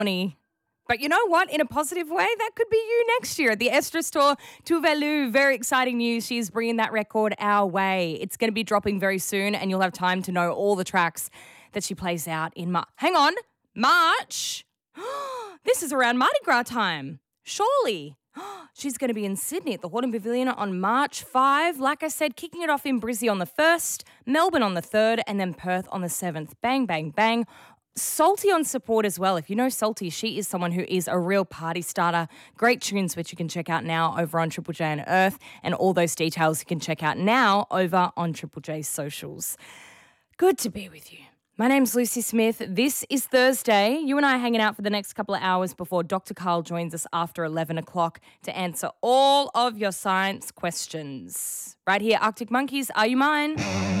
2020. But you know what? In a positive way, that could be you next year at the Estra Store Tuvalu. Very exciting news. She's bringing that record our way. It's going to be dropping very soon, and you'll have time to know all the tracks that she plays out in March. Hang on. March? This is around Mardi Gras time. Surely. She's going to be in Sydney at the Horton Pavilion on March 5. Like I said, kicking it off in Brizzy on the 1st, Melbourne on the 3rd, and then Perth on the 7th. Bang, bang, bang. Salty on support as well. If you know Salty, she is someone who is a real party starter. Great tunes, which you can check out now over on Triple J and Earth, and all those details you can check out now over on Triple J's socials. Good to be with you. My name's Lucy Smith. This is Thursday. You and I are hanging out for the next couple of hours before Dr. Carl joins us after 11 o'clock to answer all of your science questions. Right here, Arctic Monkeys, Are You Mine?